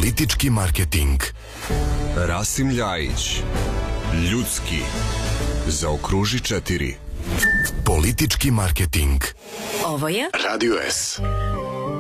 Politički marketing. Rasim Ljajić. Ljudski. Zaokruži 4. Politički marketing. Ovo je Radio S.